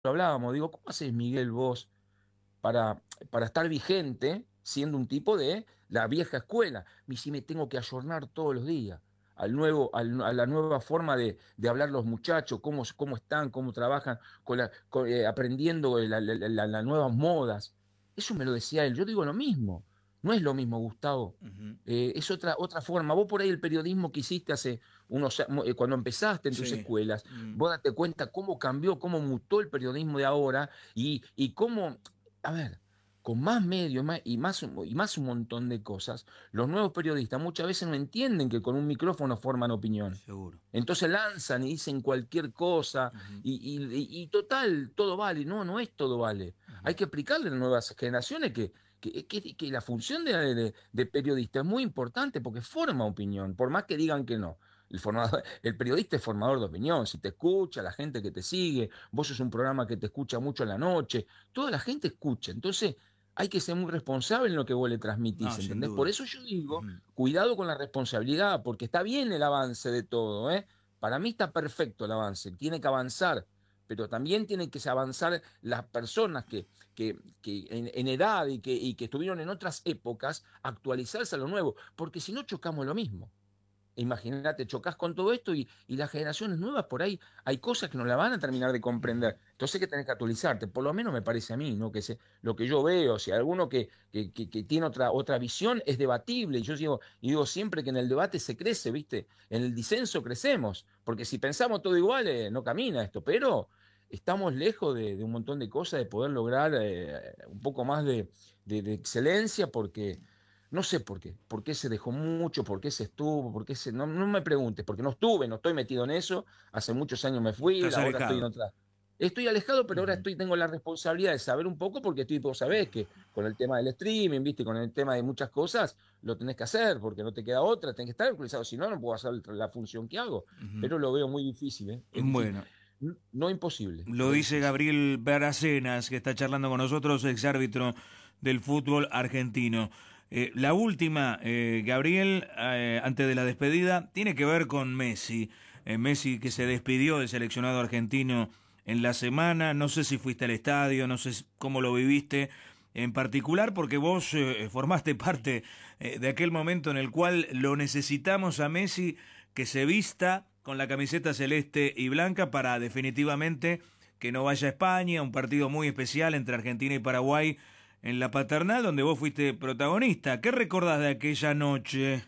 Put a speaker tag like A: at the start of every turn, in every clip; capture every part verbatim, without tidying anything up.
A: hablábamos, digo, ¿cómo haces, Miguel, vos para, para estar vigente siendo un tipo de la vieja escuela? Y si me tengo que ayornar todos los días al nuevo, al- a la nueva forma de, de hablar los muchachos, cómo, cómo están, cómo trabajan, con la- con, eh, aprendiendo la- la- la- las nuevas modas. Eso me lo decía él. Yo digo lo mismo. No es lo mismo, Gustavo.
B: Ujú.
A: Eh, es otra, otra forma. Vos por ahí el periodismo que hiciste hace unos, a- eh, cuando empezaste en tus
B: Sí.
A: escuelas,
B: Mm.
A: vos date cuenta cómo cambió, cómo mutó el periodismo de ahora y, y cómo, a ver, con más medios más, y, más, y más un montón de cosas, los nuevos periodistas muchas veces no entienden que con un micrófono forman opinión.
B: Seguro.
A: Entonces lanzan y dicen cualquier cosa
B: Ujú,
A: y, y- y total, todo vale. No, no es todo vale.
B: ujú.
A: Hay que explicarle a las nuevas generaciones que, que, que- que la función de, de- de periodista es muy importante porque forma opinión, por más que digan que no. El, formador, el periodista es formador de opinión. Si te escucha, la gente que te sigue, vos sos un programa que te escucha mucho en la noche, toda la gente escucha. Entonces hay que ser muy responsable en lo que vos le
B: No,
A: transmitís,
B: sin
A: ¿entendés? Por
B: duda.
A: eso yo digo,
B: Ujú.
A: cuidado con la responsabilidad, porque está bien el avance de todo, ¿eh? Para mí está perfecto el avance, tiene que avanzar, pero también tienen que avanzar las personas que, que, que en, en, edad y que, y que estuvieron en otras épocas, actualizarse a lo nuevo, porque si no chocamos lo mismo. Imagínate, chocas con todo esto y, y las generaciones nuevas por ahí hay cosas que no la van a terminar de
B: Ujú.
A: comprender. Entonces hay que tener que actualizarte, por lo menos me parece a mí, ¿no? Que se, lo que yo veo, si hay alguno que, que, que, que tiene otra, otra visión, es debatible. Y yo digo, y digo siempre que en el debate se crece, ¿viste? En el disenso crecemos, porque si pensamos todo igual, eh, no camina esto, pero estamos lejos de, de un montón de cosas, de poder lograr eh, un poco más de, de, de excelencia, porque no sé por qué, por qué se dejó mucho, por qué se estuvo, por qué se... No, no me preguntes, porque no estuve, no estoy metido en eso, hace muchos años me fui,
B: Estás
A: ahora estoy en
B: alejado.
A: otra... Estoy alejado, pero ahora
B: Ujú.
A: estoy, tengo la responsabilidad de saber un poco, porque estoy, vos sabés que con el tema del streaming, viste, con el tema de muchas cosas, lo tenés que hacer, porque no te queda otra, tenés que estar actualizado, si no, no puedo hacer la función que hago.
B: Ujú.
A: Pero lo veo muy difícil, ¿eh? Es difícil.
B: Bueno,
A: No, no imposible,
B: lo
A: pero
B: dice
A: difícil.
B: Gabriel Baracenas, que está charlando con nosotros, ex árbitro del fútbol argentino. Eh, la última, eh, Gabriel, eh, antes de la despedida, tiene que ver con Messi. Eh, Messi que se despidió del seleccionado argentino en la semana. No sé si fuiste al estadio, no sé cómo lo viviste en particular, porque vos eh, formaste parte eh, de aquel momento en el cual lo necesitamos a Messi que se vista con la camiseta celeste y blanca para definitivamente que no vaya a España, un partido muy especial entre Argentina y Paraguay en la Paternal, donde vos fuiste protagonista. ¿Qué recordás de aquella noche?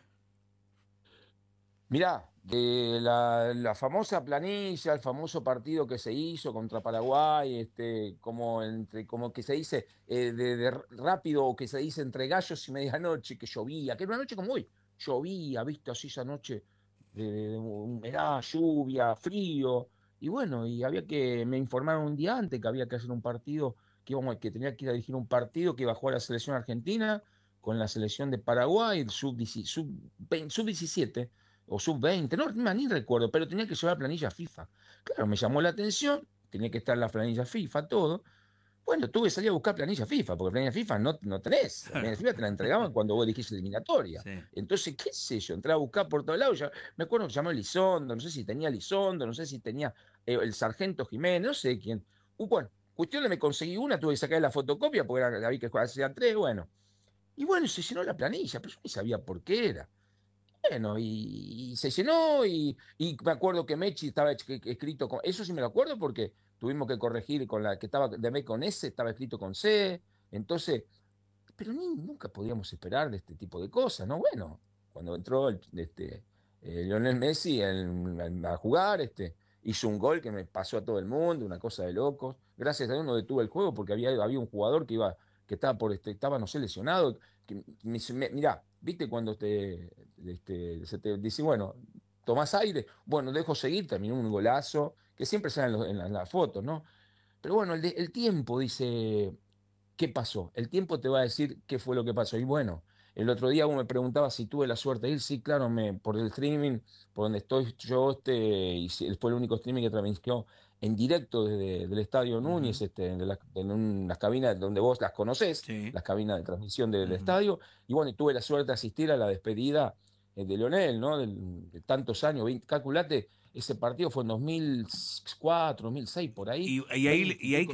A: Mirá, de la, la famosa planilla, el famoso partido que se hizo contra Paraguay, este, como entre, como que se dice eh, de, de rápido, o que se dice entre gallos y medianoche, que llovía, que era una noche como hoy, llovía, viste, así esa noche de, de- de humedad, lluvia, frío, y bueno, y había que, me informaron un día antes que había que hacer un partido, que íbamos, que tenía que ir a dirigir un partido que iba a jugar la selección argentina con la selección de Paraguay, el sub diecisiete o sub veinte no, ni recuerdo, pero tenía que llevar planilla FIFA. Claro, me llamó la atención, tenía que estar la planilla FIFA, todo. Bueno, tuve que salir a buscar planilla FIFA, porque planilla FIFA no, no tenés. La planilla FIFA te la entregaban cuando vos elegís eliminatoria.
B: Sí.
A: Entonces, qué sé yo, entré a buscar por todos lados. Ya, me acuerdo que llamó Elizondo, no sé si tenía Elizondo, no sé si tenía eh, el sargento Jiménez, no sé quién. Uh, bueno, cuestión de me conseguí una, tuve que sacar la fotocopia, porque era, la vi que hacía tres, bueno. Y bueno, se llenó la planilla, pero yo ni sabía por qué era. Bueno, y, y se llenó y, y me acuerdo que Mechi estaba escrito con, eso sí me lo acuerdo porque tuvimos que corregir con la que estaba de M con S, estaba escrito con C, entonces, pero ni, nunca podíamos esperar de este tipo de cosas, ¿no? Bueno, cuando entró el, este, eh, Lionel Messi en- a jugar, este, hizo un gol que me pasó a todo el mundo, una cosa de locos. Gracias a Dios no detuvo el juego porque había, había un jugador que iba, que estaba por este, estaba, no sé, lesionado. Que me, me- mirá, ¿viste cuando te, este, se te dice, bueno, tomás aire? Bueno, dejo seguir, terminó un golazo, que siempre sale en, los- en la- en las fotos, ¿no? Pero bueno, el, de- el tiempo dice, ¿qué pasó? El tiempo te va a decir qué fue lo que pasó. Y bueno, el otro día vos me preguntabas si tuve la suerte de ir. Sí, claro, me, por el streaming, por donde estoy yo, este, y si- fue el único streaming que transmitió en directo desde el Estadio
B: Ujú.
A: Núñez, este, de la- en unas cabinas donde vos las conocés,
B: Sí.
A: las cabinas de transmisión del
B: Ujú.
A: estadio. Y bueno, y tuve la suerte de asistir a la despedida eh, de Leonel, ¿no? Del- de tantos años, veinte calculate, ese partido fue en dos mil cuatro, dos mil seis, por ahí.
B: Y, y ahí, y ahí